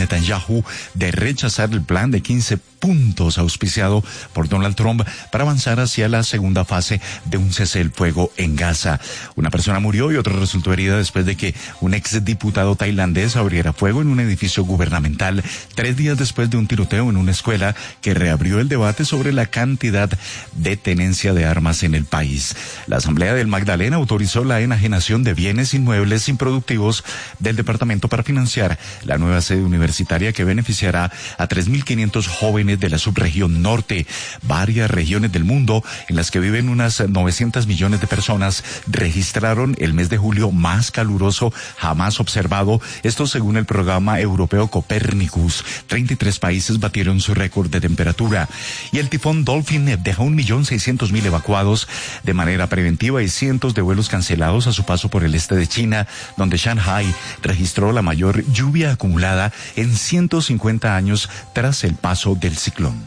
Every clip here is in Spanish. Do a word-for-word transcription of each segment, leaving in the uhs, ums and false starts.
Netanyahu de rechazar el plan de quince puntos auspiciado por Donald Trump para avanzar hacia la segunda fase de un cese el fuego en Gaza. Una persona murió y otra resultó herida después de que un exdiputado tailandés abriera fuego en un edificio gubernamental tres días después de un tiroteo en una escuela que reabrió el debate sobre la cantidad de tenencia de armas en el país. La Asamblea del Magdalena autorizó la enajenación de bienes inmuebles improductivos del departamento para financiar la nueva sede universitaria que beneficiará a tres mil quinientos jóvenes de la subregión norte. Varias regiones del mundo en las que viven unas novecientos millones de personas registraron el mes de julio más caluroso jamás observado, esto según el programa europeo Copernicus. treinta y tres países batieron su récord de temperatura. Y el tifón Dolphin dejó un millón seiscientos mil evacuados de manera preventiva y cientos de vuelos cancelados a su paso por el este de China, donde Shanghai registró la mayor lluvia acumulada en ciento cincuenta años tras el paso del ciclón.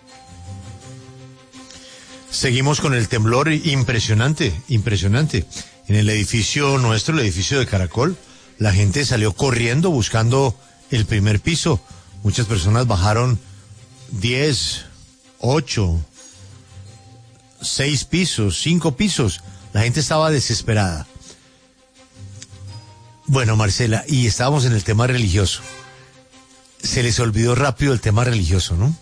Seguimos con el temblor impresionante, impresionante. En el edificio nuestro, el edificio de Caracol, la gente salió corriendo buscando el primer piso. Muchas personas bajaron diez, ocho, seis pisos, cinco pisos. La gente estaba desesperada. Bueno, Marcela, y estábamos en el tema religioso. Se les olvidó rápido el tema religioso, ¿no?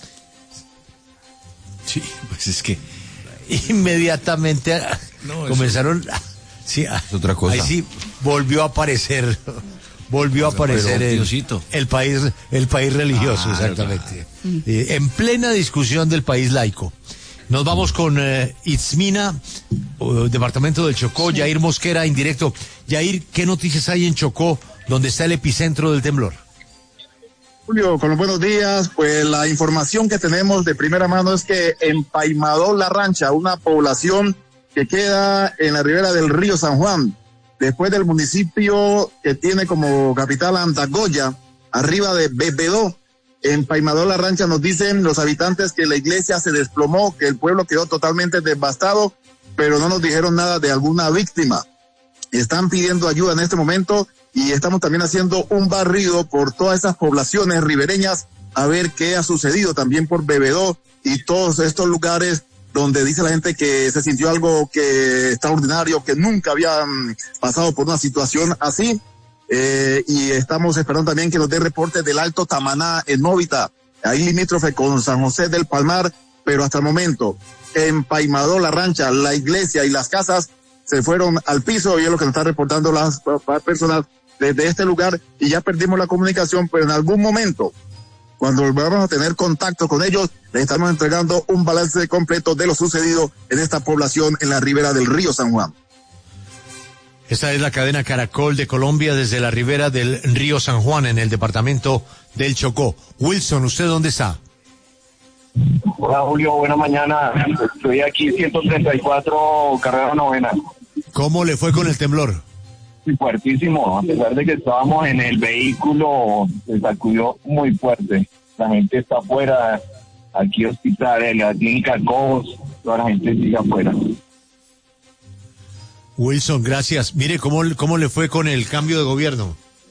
Sí, pues es que inmediatamente no, comenzaron eso, a, sí, a, es otra cosa. Ahí sí volvió a aparecer, volvió a aparecer el, el país, el país religioso, ah, exactamente. Mm. Eh, en plena discusión del país laico. Nos vamos con eh, Itzmina, uh, departamento del Chocó, sí. Yair Mosquera, en directo. Yair, ¿qué noticias hay en Chocó, donde está el epicentro del temblor? Julio, con los buenos días, pues la información que tenemos de primera mano es que en Paimadó La Rancha, una población que queda en la ribera del río San Juan, después del municipio que tiene como capital Andagoya, arriba de Bebedó, en Paimadó La Rancha nos dicen los habitantes que la iglesia se desplomó, que el pueblo quedó totalmente devastado, pero no nos dijeron nada de alguna víctima. Están pidiendo ayuda en este momento y estamos también haciendo un barrido por todas esas poblaciones ribereñas a ver qué ha sucedido también por Bebedó y todos estos lugares donde dice la gente que se sintió algo que extraordinario, que nunca habían pasado por una situación así. Eh, y estamos esperando también que nos dé reporte del Alto Tamaná en Móvita, ahí limítrofe con San José del Palmar, pero hasta el momento en Paimadó La Rancha, la iglesia y las casas se fueron al piso y es lo que nos están reportando las personas desde este lugar y ya perdimos la comunicación, pero en algún momento, cuando volvamos a tener contacto con ellos, les estamos entregando un balance completo de lo sucedido en esta población en la ribera del río San Juan. Esta es la cadena Caracol de Colombia desde la ribera del río San Juan en el departamento del Chocó. Wilson, ¿usted dónde está? Hola Julio, buena mañana. Estoy aquí ciento treinta y cuatro carrera novena. ¿Cómo le fue con el temblor? Fuertísimo, a pesar de que estábamos en el vehículo, se sacudió muy fuerte. La gente está afuera, aquí hospital, en la clínica Cobos, toda la gente sigue afuera. Wilson, gracias. Mire, ¿cómo, cómo le fue con el cambio de gobierno?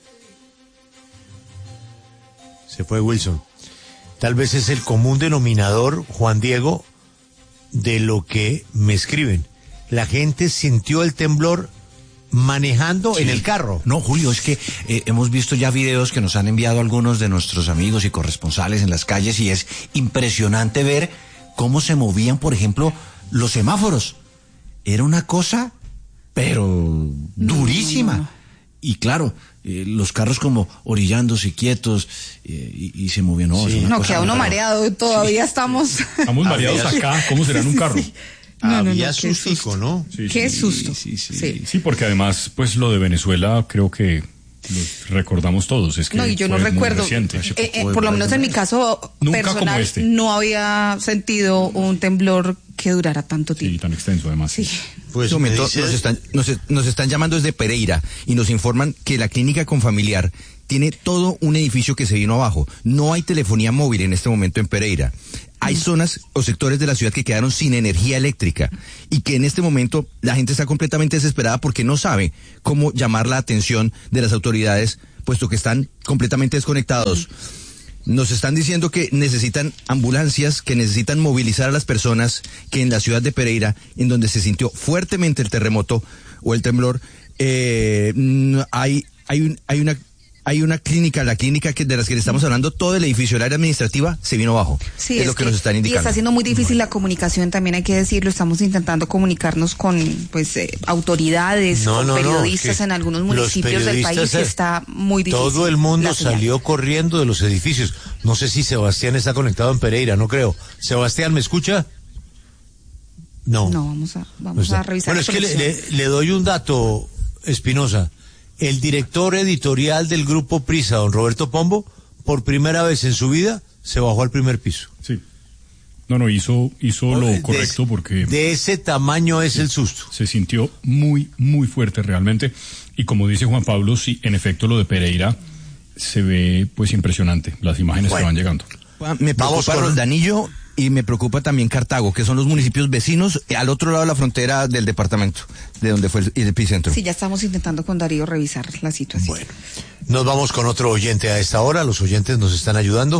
Se fue Wilson. Tal vez es el común denominador, Juan Diego, de lo que me escriben. La gente sintió el temblor manejando sí. en el carro. No, Julio, es que eh, hemos visto ya videos que nos han enviado algunos de nuestros amigos y corresponsales en las calles y es impresionante ver cómo se movían, por ejemplo, los semáforos. Era una cosa, pero durísima. No, no. Y claro, eh, los carros como orillándose quietos eh, y, y se movían. No, sí. no queda uno rara. Mareado, todavía sí. estamos... Estamos mareados acá, ¿cómo será en un carro? Sí. No, Había no, no, sustico, ¿no? Sí, qué sí, susto. Sí sí, sí, sí. sí, porque además, pues lo de Venezuela creo que lo recordamos todos. Es que no, y yo no recuerdo. Eh, eh, por lo menos en mi caso Nunca personal, este. no había sentido un temblor que durara tanto tiempo. Sí, tan extenso además. Sí. Pues un momento, nos están, nos, nos están llamando desde Pereira y nos informan que la clínica Confamiliar tiene todo un edificio que se vino abajo. No hay telefonía móvil en este momento en Pereira. Hay zonas o sectores de la ciudad que quedaron sin energía eléctrica y que en este momento la gente está completamente desesperada porque no sabe cómo llamar la atención de las autoridades puesto que están completamente desconectados. Nos están diciendo que necesitan ambulancias, que necesitan movilizar a las personas, que en la ciudad de Pereira, en donde se sintió fuertemente el terremoto o el temblor, eh, hay, hay, un, hay una... Hay una clínica, la clínica que de las que le estamos hablando, todo el edificio, el área administrativa, se vino abajo. Sí, es, es lo que, que nos están indicando. Y está siendo muy difícil la comunicación, también hay que decirlo. Estamos intentando comunicarnos con pues eh, autoridades, no, con no, periodistas no, en algunos municipios del país, y está muy difícil. Todo el mundo salió corriendo de los edificios. No sé si Sebastián está conectado en Pereira, no creo. Sebastián, ¿me escucha? No. No, vamos a, vamos a revisar. Bueno, es que le, le, le doy un dato, Espinosa. El director editorial del Grupo Prisa, don Roberto Pombo, por primera vez en su vida, se bajó al primer piso. Sí. No, no, hizo, hizo lo de, correcto porque... De ese tamaño es sí, el susto. Se sintió muy, muy fuerte realmente. Y como dice Juan Pablo, sí, en efecto lo de Pereira se ve pues impresionante. Las imágenes bueno, que van llegando. Me preocupa Roldanillo y me preocupa también Cartago, que son los municipios vecinos al otro lado de la frontera del departamento, de donde fue el, el epicentro. Sí, ya estamos intentando con Darío revisar la situación. Bueno, nos vamos con otro oyente a esta hora. Los oyentes nos están ayudando.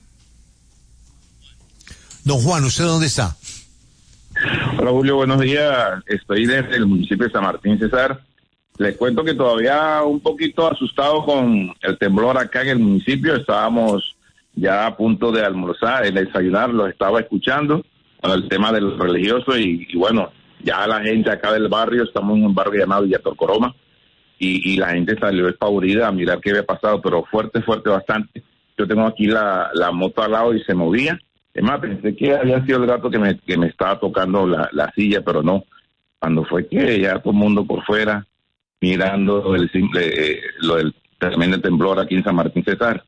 Don Juan, ¿usted dónde está? Hola Julio, buenos días. Estoy desde el municipio de San Martín, Cesar. Les cuento que todavía un poquito asustado con el temblor acá en el municipio. Estábamos ya a punto de almorzar, de desayunar, los estaba escuchando con el tema del religioso y, y bueno, ya la gente acá del barrio, estamos en un barrio llamado Villa Torcoroma y, y la gente salió despavorida a mirar qué había pasado, pero fuerte, fuerte bastante. Yo tengo aquí la, la moto al lado y se movía. Es más, pensé que había sido el gato que me, que me estaba tocando la, la silla, pero no. Cuando fue que ya todo el mundo por fuera mirando el simple, eh, lo del tremendo temblor aquí en San Martín, Cesar.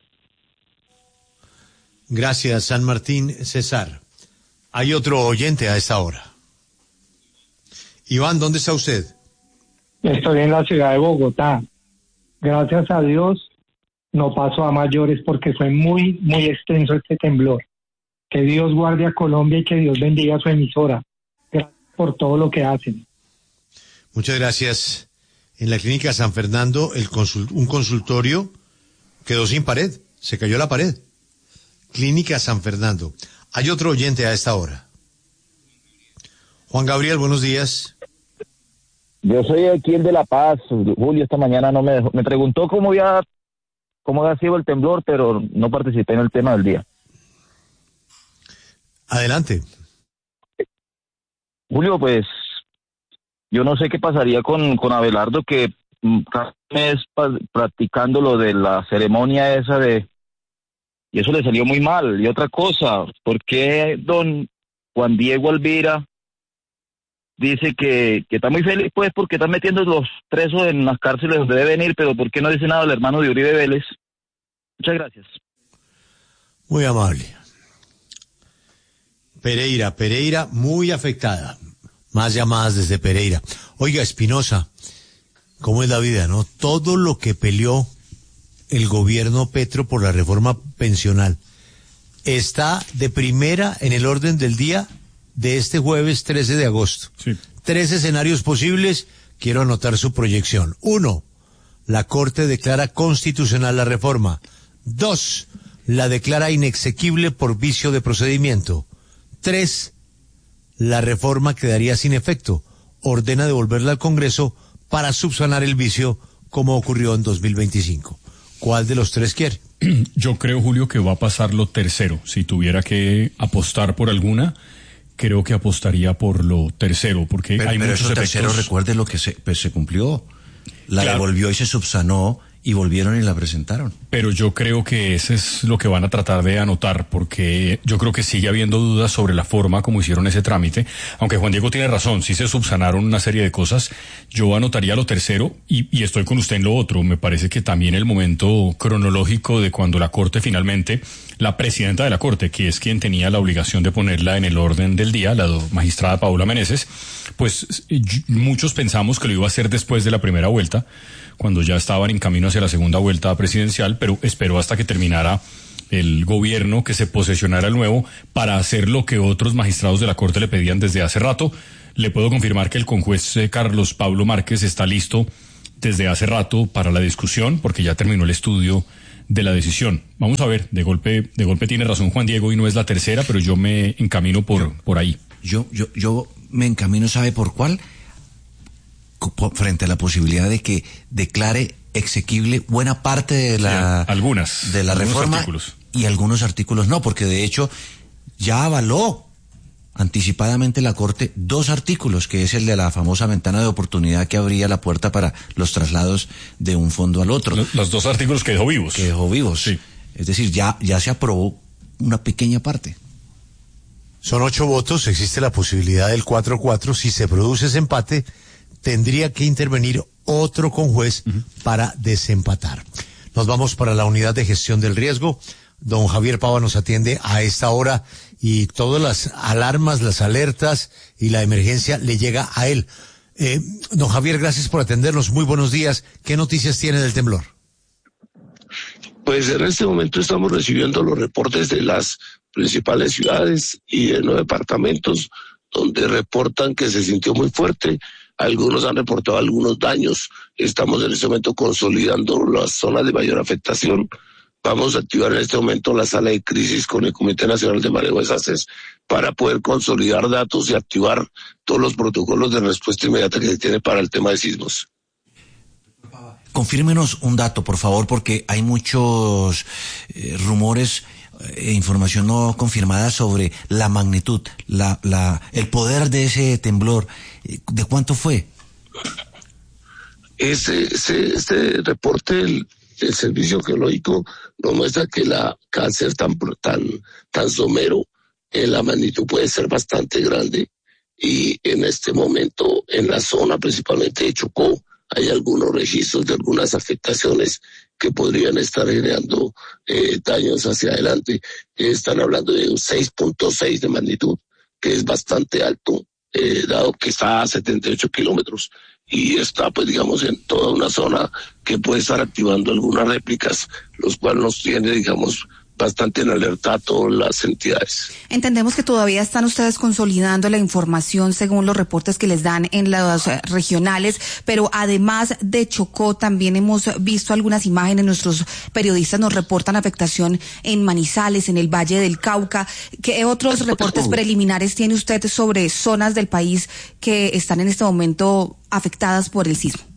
Gracias, San Martín, César. Hay otro oyente a esta hora. Iván, ¿dónde está usted? Estoy en la ciudad de Bogotá. Gracias a Dios no pasó a mayores porque fue muy, muy extenso este temblor. Que Dios guarde a Colombia y que Dios bendiga a su emisora. Gracias por todo lo que hacen. Muchas gracias. En la clínica San Fernando, el consult- un consultorio quedó sin pared, se cayó la pared. Clínica San Fernando. Hay otro oyente a esta hora. Juan Gabriel, buenos días. Yo soy aquí el de La Paz. Julio esta mañana no me dejó, me preguntó cómo había, cómo había sido el temblor, pero no participé en el tema del día. Adelante. Julio, pues yo no sé qué pasaría con, con Abelardo, que cada mes practicando lo de la ceremonia esa de... Y eso le salió muy mal. Y otra cosa, ¿por qué don Juan Diego Alvira dice que, que está muy feliz, pues, porque está metiendo los presos en las cárceles donde deben ir, pero ¿por qué no dice nada el hermano de Uribe Vélez? Muchas gracias. Muy amable. Pereira, Pereira muy afectada. Más llamadas desde Pereira. Oiga, Espinosa, ¿cómo es la vida, no? Todo lo que peleó el gobierno Petro por la reforma pensional está de primera en el orden del día de este jueves trece de agosto. Sí. Tres escenarios posibles, quiero anotar su proyección. Uno, la Corte declara constitucional la reforma. Dos, la declara inexequible por vicio de procedimiento. Tres, la reforma quedaría sin efecto. Ordena devolverla al Congreso para subsanar el vicio como ocurrió en dos mil veinticinco. ¿Cuál de los tres quiere? Yo creo, Julio, que va a pasar lo tercero. Si tuviera que apostar por alguna, creo que apostaría por lo tercero, porque pero, hay pero muchos eso efectos. tercero, recuerde lo que se, pues, se cumplió. La claro. devolvió y se subsanó y volvieron y la presentaron. Pero yo creo que ese es lo que van a tratar de anotar, porque yo creo que sigue habiendo dudas sobre la forma como hicieron ese trámite, aunque Juan Diego tiene razón, sí se subsanaron una serie de cosas. Yo anotaría lo tercero y, y estoy con usted en lo otro. Me parece que también el momento cronológico de cuando la Corte finalmente, la presidenta de la Corte, que es quien tenía la obligación de ponerla en el orden del día, la magistrada Paula Meneses, pues muchos pensamos que lo iba a hacer después de la primera vuelta, cuando ya estaban en camino hacia la segunda vuelta presidencial, pero esperó hasta que terminara el gobierno, que se posesionara el nuevo, para hacer lo que otros magistrados de la Corte le pedían desde hace rato. Le puedo confirmar que el conjuez eh, Carlos Pablo Márquez está listo desde hace rato para la discusión, porque ya terminó el estudio de la decisión. Vamos a ver, de golpe, de golpe tiene razón Juan Diego y no es la tercera, pero yo me encamino por, yo, por ahí. Yo, yo, yo me encamino, ¿sabe por cuál? Frente a la posibilidad de que declare exequible buena parte de la, sí, algunas, de la reforma artículos. Y algunos artículos no, porque de hecho ya avaló anticipadamente la Corte dos artículos, que es el de la famosa ventana de oportunidad que abría la puerta para los traslados de un fondo al otro. Los, los dos artículos que dejó vivos. Que dejó vivos. Sí. Es decir, ya, ya se aprobó una pequeña parte. Son ocho votos, existe la posibilidad del cuatro cuatro. Si se produce ese empate, tendría que intervenir otro conjuez uh-huh. para desempatar. Nos vamos para la unidad de gestión del riesgo. Don Javier Pava nos atiende a esta hora y todas las alarmas, las alertas y la emergencia le llega a él. Eh, don Javier, gracias por atendernos. Muy buenos días. ¿Qué noticias tiene del temblor? Pues en este momento estamos recibiendo los reportes de las principales ciudades y de nueve departamentos donde reportan que se sintió muy fuerte. Algunos han reportado algunos daños. Estamos en este momento consolidando las zonas de mayor afectación. Vamos a activar en este momento la sala de crisis con el Comité Nacional de Manejo de Desastres para poder consolidar datos y activar todos los protocolos de respuesta inmediata que se tiene para el tema de sismos. Confírmenos un dato, por favor, porque hay muchos eh, rumores e información no confirmada sobre la magnitud, la, la, el poder de ese temblor. ¿De cuánto fue? Ese, ese, este reporte el, el Servicio Geológico nos muestra que la cáncer tan, tan, tan somero, en la magnitud puede ser bastante grande, y en este momento en la zona principalmente de Chocó hay algunos registros de algunas afectaciones que podrían estar generando eh, daños hacia adelante. Están hablando de un seis punto seis de magnitud, que es bastante alto, eh, dado que está a setenta y ocho kilómetros y está, pues digamos, en toda una zona que puede estar activando algunas réplicas, los cuales nos tiene, digamos, bastante en alerta a todas las entidades. Entendemos que todavía están ustedes consolidando la información según los reportes que les dan en las regionales, pero además de Chocó también hemos visto algunas imágenes, nuestros periodistas nos reportan afectación en Manizales, en el Valle del Cauca. ¿Qué otros reportes preliminares tiene usted sobre zonas del país que están en este momento afectadas por el sismo?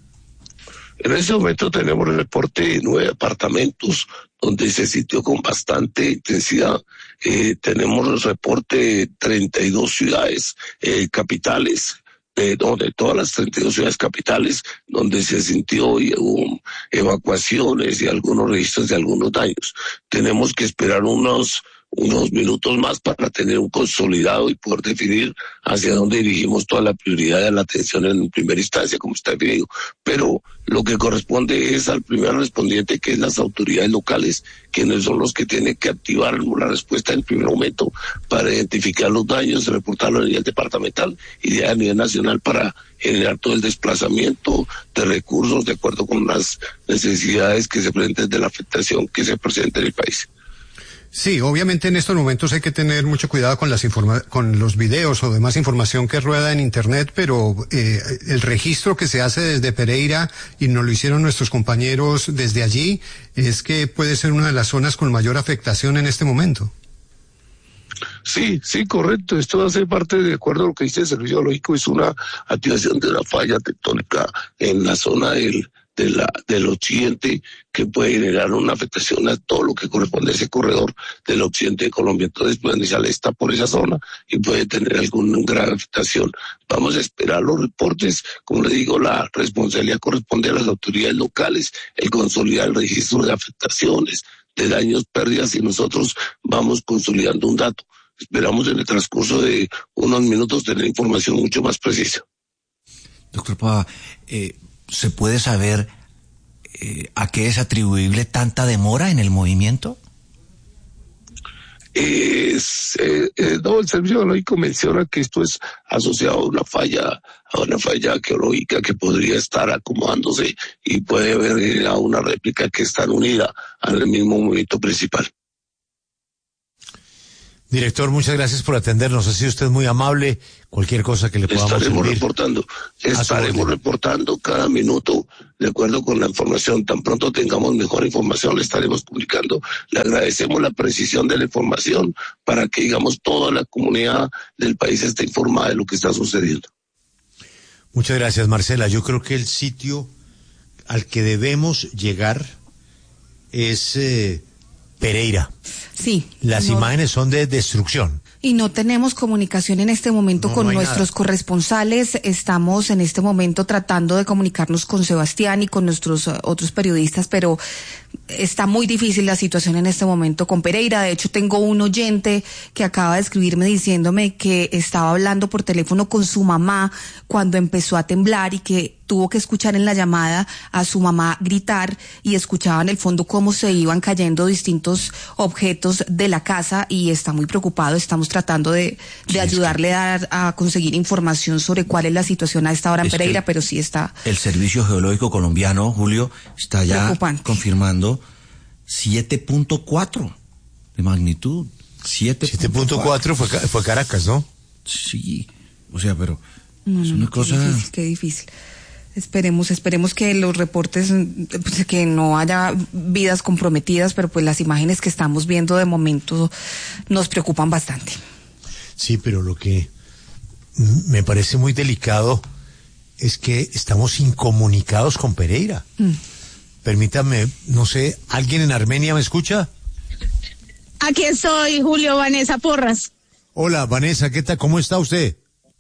En este momento tenemos el reporte de nueve departamentos donde se sintió con bastante intensidad. Eh, tenemos el reporte de treinta y dos ciudades eh, capitales, eh, donde todas las treinta y dos ciudades capitales, donde se sintió y hubo evacuaciones y algunos registros de algunos daños. Tenemos que esperar unos unos minutos más para tener un consolidado y poder definir hacia dónde dirigimos toda la prioridad de la atención en primera instancia, como está definido. Pero lo que corresponde es al primer respondiente, que es las autoridades locales, quienes son los que tienen que activar la respuesta en el primer momento para identificar los daños, reportarlo a nivel departamental y a nivel nacional para generar todo el desplazamiento de recursos de acuerdo con las necesidades que se presenten de la afectación que se presenta en el país. Sí, obviamente en estos momentos hay que tener mucho cuidado con las informa- con los videos o demás información que rueda en internet, pero eh, el registro que se hace desde Pereira, y nos lo hicieron nuestros compañeros desde allí, es que puede ser una de las zonas con mayor afectación en este momento. Sí, sí, correcto. Esto hace parte, de acuerdo a lo que dice el Servicio Geológico, es una activación de una falla tectónica en la zona del de la, del occidente, que puede generar una afectación a todo lo que corresponde a ese corredor del occidente de Colombia. Entonces, Manizales está por esa zona y puede tener alguna gran afectación. Vamos a esperar los reportes. Como le digo, la responsabilidad corresponde a las autoridades locales, el consolidar el registro de afectaciones, de daños, pérdidas, y nosotros vamos consolidando un dato. Esperamos en el transcurso de unos minutos tener información mucho más precisa. Doctor Pava, eh, ¿se puede saber eh, a qué es atribuible tanta demora en el movimiento? Es, eh, eh, no, el Servicio Geológico menciona que esto es asociado a una falla, a una falla geológica que podría estar acomodándose y puede haber a una réplica que está unida al mismo movimiento principal. Director, muchas gracias por atendernos. Ha sido usted muy amable. Cualquier cosa que le podamos Estaremos servir. reportando. Estaremos reportando cada minuto, de acuerdo con la información. Tan pronto tengamos mejor información, le estaremos publicando. Le agradecemos la precisión de la información para que, digamos, toda la comunidad del país esté informada de lo que está sucediendo. Muchas gracias, Marcela. Yo creo que el sitio al que debemos llegar es eh, Pereira. Sí. Las no, imágenes son de destrucción. Y no tenemos comunicación en este momento no, con no nuestros nada. corresponsales. Estamos en este momento tratando de comunicarnos con Sebastián y con nuestros uh, otros periodistas, pero está muy difícil la situación en este momento con Pereira. De hecho, tengo un oyente que acaba de escribirme diciéndome que estaba hablando por teléfono con su mamá cuando empezó a temblar y que tuvo que escuchar en la llamada a su mamá gritar y escuchaba en el fondo cómo se iban cayendo distintos objetos de la casa y está muy preocupado. Estamos tratando de, de ayudarle a, a conseguir información sobre cuál es la situación a esta hora en Pereira, pero sí está... El Servicio Geológico Colombiano, Julio, está ya confirmando siete punto cuatro de magnitud. siete punto cuatro fue, fue Caracas, ¿no? Sí, o sea, pero no, es no, una qué cosa... Difícil, qué difícil. Esperemos, esperemos que los reportes, pues, que no haya vidas comprometidas, pero pues las imágenes que estamos viendo de momento nos preocupan bastante. Sí, pero lo que me parece muy delicado es que estamos incomunicados con Pereira. Mm. Permítame, no sé, ¿alguien en Armenia me escucha? Aquí estoy, Julio, Vanessa Porras. Hola, Vanessa, ¿qué tal? ¿Cómo está usted?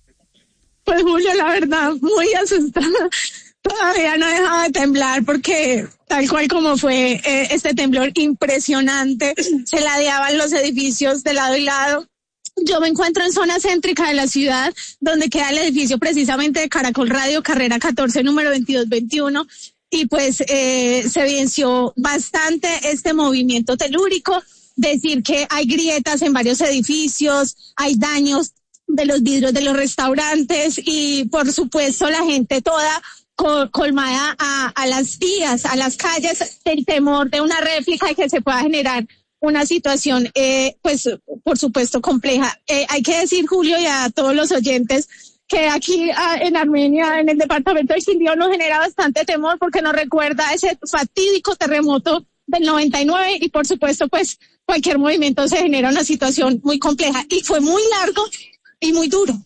Pues Julio, la verdad, muy asustada. Todavía no dejaba de temblar porque tal cual como fue eh, este temblor impresionante, se ladeaban los edificios de lado y lado. Yo me encuentro en zona céntrica de la ciudad, donde queda el edificio precisamente de Caracol Radio, carrera catorce, número veintidós veintiuno, y pues eh, se evidenció bastante este movimiento telúrico. Decir que hay grietas en varios edificios, hay daños de los vidrios de los restaurantes y por supuesto la gente toda col- colmada a, a las vías, a las calles, del temor de una réplica y que se pueda generar una situación eh, pues por supuesto compleja. Eh, hay que decir, Julio, y a todos los oyentes, que aquí a, en Armenia, en el departamento del Quindío, nos genera bastante temor porque nos recuerda ese fatídico terremoto del noventa y nueve y por supuesto pues cualquier movimiento se genera una situación muy compleja y fue muy largo y muy duro.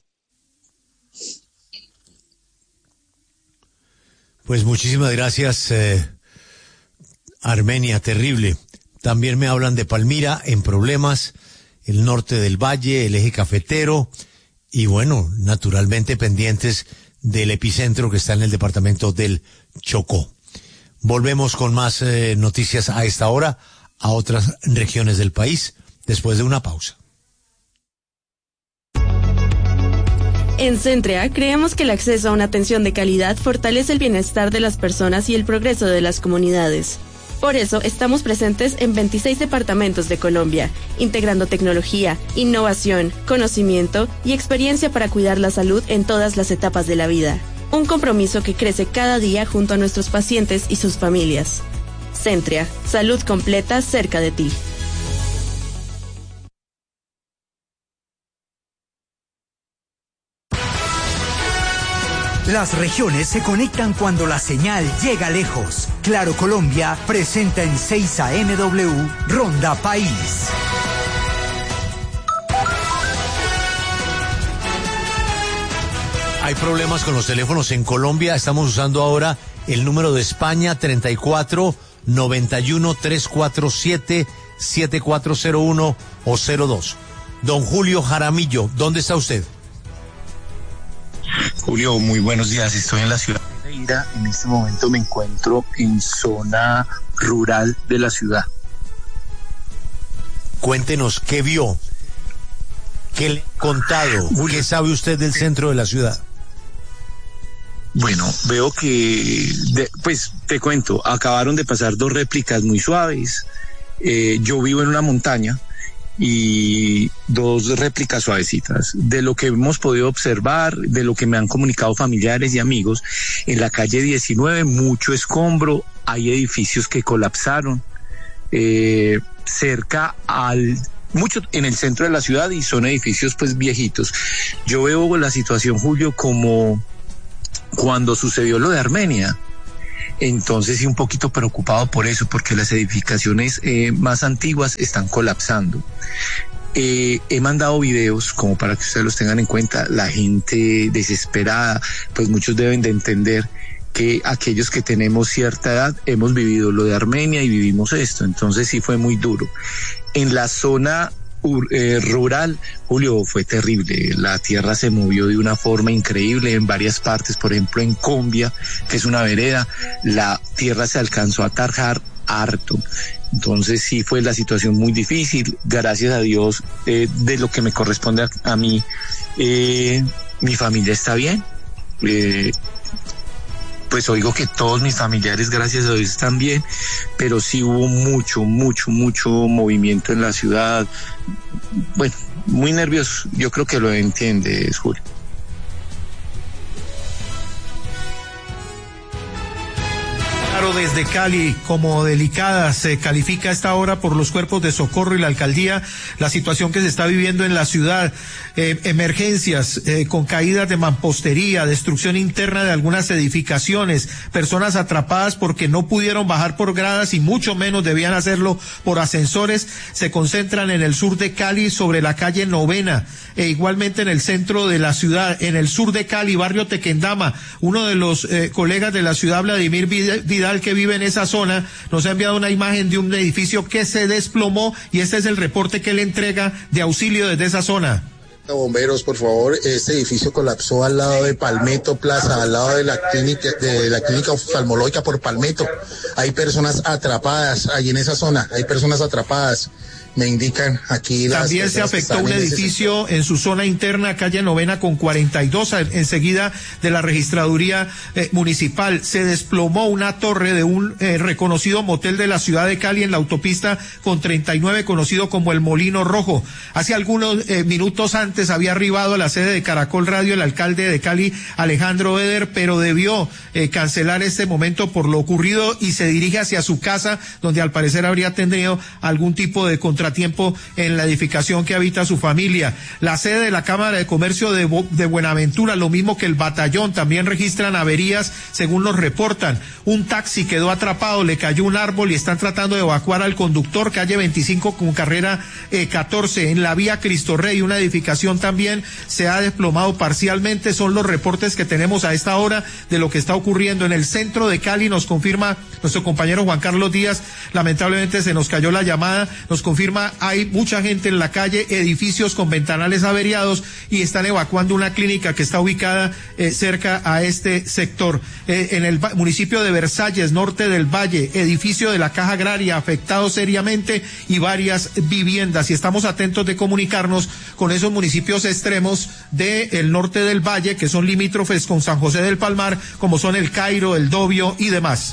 Pues muchísimas gracias, eh, Armenia, terrible. También me hablan de Palmira en problemas, el norte del valle, el eje cafetero y bueno, naturalmente pendientes del epicentro que está en el departamento del Chocó. Volvemos con más eh, noticias a esta hora a otras regiones del país después de una pausa. En Centrea creemos que el acceso a una atención de calidad fortalece el bienestar de las personas y el progreso de las comunidades. Por eso estamos presentes en veintiséis departamentos de Colombia, integrando tecnología, innovación, conocimiento y experiencia para cuidar la salud en todas las etapas de la vida. Un compromiso que crece cada día junto a nuestros pacientes y sus familias. Centrea, salud completa cerca de ti. Las regiones se conectan cuando la señal llega lejos. Claro Colombia presenta en seis A M W Ronda País. Hay problemas con los teléfonos en Colombia. Estamos usando ahora el número de España treinta y cuatro noventa y uno trescientos cuarenta y siete siete cuatro cero uno o cero dos. Don Julio Jaramillo, ¿dónde está usted? Julio, muy buenos días. Estoy en la ciudad de Pereira. En este momento me encuentro en zona rural de la ciudad. Cuéntenos, ¿qué vio? ¿Qué le ha contado? ¿Qué sabe usted del centro de la ciudad? Bueno, veo que, de, pues te cuento, acabaron de pasar dos réplicas muy suaves. Eh, yo vivo en una montaña y dos réplicas suavecitas. De lo que hemos podido observar, de lo que me han comunicado familiares y amigos, en la calle diecinueve mucho escombro, hay edificios que colapsaron. Eh, cerca al mucho en el centro de la ciudad y son edificios pues viejitos. Yo veo la situación, Julio, como cuando sucedió lo de Armenia. Entonces sí, un poquito preocupado por eso, porque las edificaciones eh, más antiguas están colapsando. Eh, he mandado videos como para que ustedes los tengan en cuenta. La gente desesperada, pues muchos deben de entender que aquellos que tenemos cierta edad hemos vivido lo de Armenia y vivimos esto, entonces sí fue muy duro. En la zona eh, rural, Julio, fue terrible, la tierra se movió de una forma increíble en varias partes, por ejemplo en Combia, que es una vereda, la tierra se alcanzó a tarjar harto. Entonces sí fue la situación muy difícil. Gracias a Dios, eh, de lo que me corresponde a, a mí, eh, mi familia está bien. Eh, pues oigo que todos mis familiares, gracias a Dios, están bien, pero sí hubo mucho, mucho, mucho movimiento en la ciudad. Bueno, muy nervioso. Yo creo que lo entiendes, Julio. Desde Cali, como delicada se califica a esta hora por los cuerpos de socorro y la alcaldía la situación que se está viviendo en la ciudad. Eh, emergencias eh, con caídas de mampostería, destrucción interna de algunas edificaciones, personas atrapadas porque no pudieron bajar por gradas y mucho menos debían hacerlo por ascensores, se concentran en el sur de Cali sobre la calle Novena, e igualmente en el centro de la ciudad, en el sur de Cali, barrio Tequendama. Uno de los eh, colegas de la ciudad, Vladimir Vidal, que vive en esa zona, nos ha enviado una imagen de un edificio que se desplomó y este es el reporte que le entrega de auxilio desde esa zona. Bomberos, por favor, este edificio colapsó al lado de Palmetto Plaza, al lado de la clínica de la clínica oftalmológica por Palmetto. Hay personas atrapadas allí en esa zona, hay personas atrapadas. Me indican aquí. También se afectó un edificio en su zona interna, calle Novena con cuarenta y dos, enseguida de la registraduría eh, municipal. Se desplomó una torre de un eh, reconocido motel de la ciudad de Cali en la autopista con treinta y nueve, conocido como el Molino Rojo. Hace algunos eh, minutos antes había arribado a la sede de Caracol Radio el alcalde de Cali, Alejandro Eder, pero debió eh, cancelar este momento por lo ocurrido y se dirige hacia su casa, donde al parecer habría tenido algún tipo de contratiempo en la edificación que habita su familia. La sede de la Cámara de Comercio de, Bo de Buenaventura, lo mismo que el batallón, también registran averías según nos reportan. Un taxi quedó atrapado, le cayó un árbol y están tratando de evacuar al conductor, calle veinticinco con carrera eh, catorce. En la vía Cristo Rey, una edificación también se ha desplomado parcialmente. Son los reportes que tenemos a esta hora de lo que está ocurriendo en el centro de Cali. Nos confirma nuestro compañero Juan Carlos Díaz, lamentablemente se nos cayó la llamada, nos confirma hay mucha gente en la calle, edificios con ventanales averiados y están evacuando una clínica que está ubicada eh, cerca a este sector. Eh, en el municipio de Versalles, norte del Valle, edificio de la Caja Agraria afectado seriamente y varias viviendas. Y estamos atentos de comunicarnos con esos municipios extremos del norte del Valle que son limítrofes con San José del Palmar, como son el Cairo, el Dobio y demás.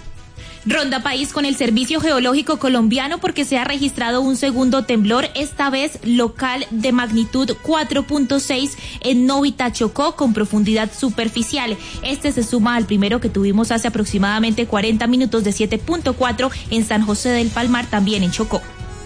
Ronda País con el Servicio Geológico Colombiano porque se ha registrado un segundo temblor, esta vez local de magnitud cuatro punto seis en Novita, Chocó, con profundidad superficial. Este se suma al primero que tuvimos hace aproximadamente cuarenta minutos de siete punto cuatro en San José del Palmar, también en Chocó.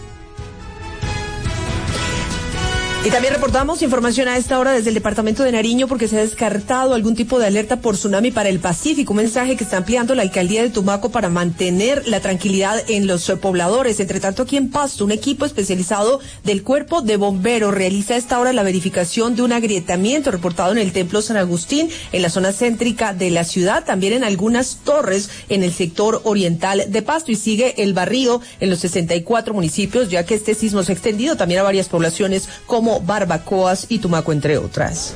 Y también reportamos información a esta hora desde el departamento de Nariño porque se ha descartado algún tipo de alerta por tsunami para el Pacífico, un mensaje que está ampliando la alcaldía de Tumaco para mantener la tranquilidad en los pobladores. Entre tanto, aquí en Pasto, un equipo especializado del Cuerpo de Bomberos realiza a esta hora la verificación de un agrietamiento reportado en el Templo San Agustín, en la zona céntrica de la ciudad, también en algunas torres en el sector oriental de Pasto, y sigue el barrido en los sesenta y cuatro municipios, ya que este sismo se ha extendido también a varias poblaciones como Barbacoas y Tumaco, entre otras.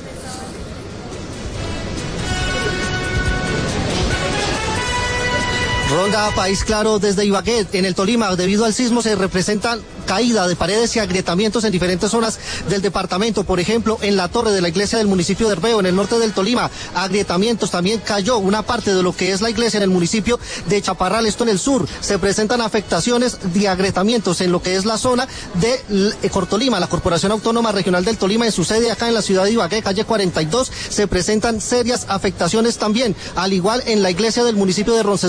Ronda País Claro desde Ibagué, en el Tolima. Debido al sismo se representan caída de paredes y agrietamientos en diferentes zonas del departamento. Por ejemplo, en la torre de la iglesia del municipio de Herbeo, en el norte del Tolima, agrietamientos. También cayó una parte de lo que es la iglesia en el municipio de Chaparral, esto en el sur. Se presentan afectaciones de agrietamientos en lo que es la zona de Cortolima, la Corporación Autónoma Regional del Tolima, en su sede acá en la ciudad de Ibagué, calle cuarenta y dos, se presentan serias afectaciones también. Al igual en la iglesia del municipio de Roncesvalles, en el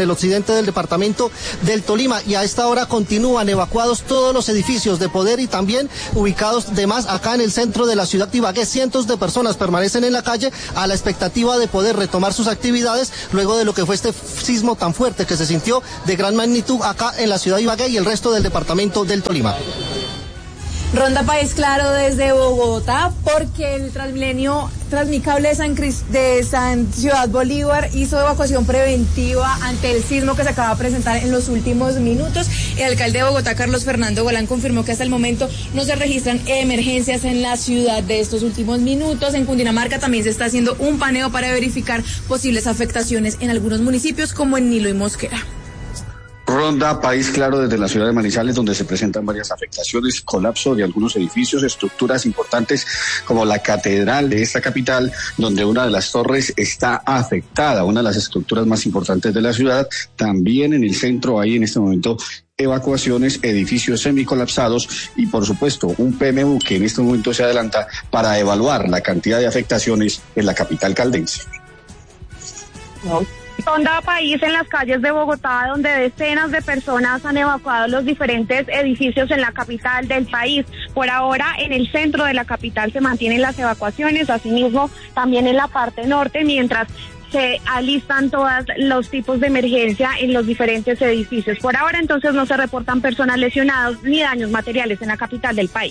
el occidente del departamento del Tolima, y a esta hora continúan evacuados todos los edificios de poder y también ubicados de más acá en el centro de la ciudad de Ibagué. Cientos de personas permanecen en la calle a la expectativa de poder retomar sus actividades luego de lo que fue este sismo tan fuerte que se sintió de gran magnitud acá en la ciudad de Ibagué y el resto del departamento del Tolima. Ronda País Claro desde Bogotá, porque el Transmilenio Transmicable de San, Cris- de San Ciudad Bolívar hizo evacuación preventiva ante el sismo que se acaba de presentar en los últimos minutos. El alcalde de Bogotá, Carlos Fernando Galán, confirmó que hasta el momento no se registran emergencias en la ciudad de estos últimos minutos. En Cundinamarca también se está haciendo un paneo para verificar posibles afectaciones en algunos municipios como en Nilo y Mosquera. Ronda País Claro desde la ciudad de Manizales, donde se presentan varias afectaciones, colapso de algunos edificios, estructuras importantes como la catedral de esta capital, donde una de las torres está afectada, una de las estructuras más importantes de la ciudad. También en el centro hay en este momento evacuaciones, edificios semicolapsados y por supuesto un P M U que en este momento se adelanta para evaluar la cantidad de afectaciones en la capital caldense. No. Ronda País en las calles de Bogotá, donde decenas de personas han evacuado los diferentes edificios en la capital del país. Por ahora, en el centro de la capital se mantienen las evacuaciones, asimismo también en la parte norte, mientras se alistan todos los tipos de emergencia en los diferentes edificios. Por ahora, entonces, no se reportan personas lesionadas ni daños materiales en la capital del país.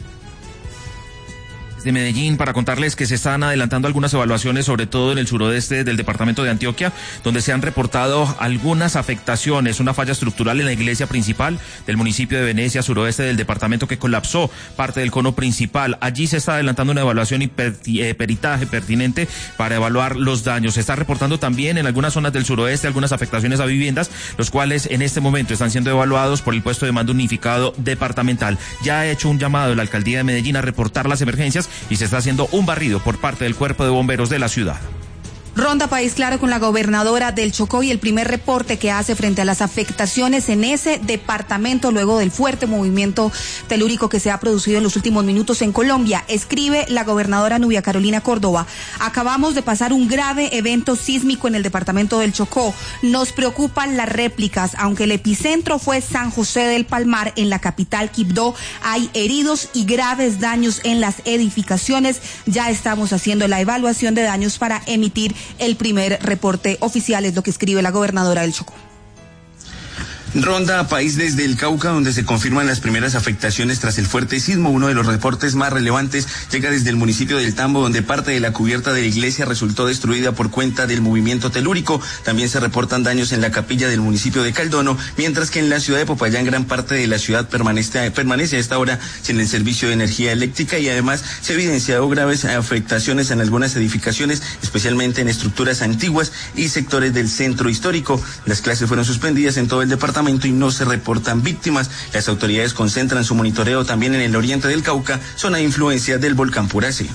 De Medellín, para contarles que se están adelantando algunas evaluaciones, sobre todo en el suroeste del departamento de Antioquia, donde se han reportado algunas afectaciones, una falla estructural en la iglesia principal del municipio de Venecia, suroeste del departamento, que colapsó parte del cono principal. Allí se está adelantando una evaluación y per, eh, peritaje pertinente para evaluar los daños. Se está reportando también en algunas zonas del suroeste algunas afectaciones a viviendas, los cuales en este momento están siendo evaluados por el puesto de mando unificado departamental. Ya ha hecho un llamado la alcaldía de Medellín a reportar las emergencias y se está haciendo un barrido por parte del Cuerpo de Bomberos de la ciudad. Ronda País Claro con la gobernadora del Chocó y el primer reporte que hace frente a las afectaciones en ese departamento luego del fuerte movimiento telúrico que se ha producido en los últimos minutos en Colombia. Escribe la gobernadora Nubia Carolina Córdoba: acabamos de pasar un grave evento sísmico en el departamento del Chocó. Nos preocupan las réplicas. Aunque el epicentro fue San José del Palmar, en la capital Quibdó hay heridos y graves daños en las edificaciones. Ya estamos haciendo la evaluación de daños para emitir el primer reporte oficial, es lo que escribe la gobernadora del Chocó. Ronda País desde el Cauca, donde se confirman las primeras afectaciones tras el fuerte sismo. Uno de los reportes más relevantes llega desde el municipio del Tambo, donde parte de la cubierta de la iglesia resultó destruida por cuenta del movimiento telúrico. También se reportan daños en la capilla del municipio de Caldono, mientras que en la ciudad de Popayán gran parte de la ciudad permanece, permanece a esta hora sin el servicio de energía eléctrica, y además se han evidenciado graves afectaciones en algunas edificaciones, especialmente en estructuras antiguas y sectores del centro histórico. Las clases fueron suspendidas en todo el departamento y no se reportan víctimas. Las autoridades concentran su monitoreo también en el oriente del Cauca, zona de influencia del volcán Puracé.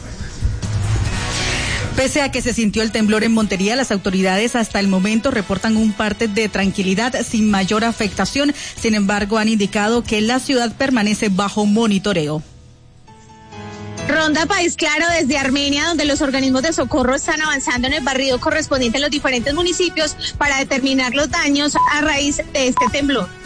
Pese a que se sintió el temblor en Montería, las autoridades hasta el momento reportan un parte de tranquilidad sin mayor afectación. Sin embargo, han indicado que la ciudad permanece bajo monitoreo. Ronda País Claro desde Armenia, donde los organismos de socorro están avanzando en el barrido correspondiente en los diferentes municipios para determinar los daños a raíz de este temblor.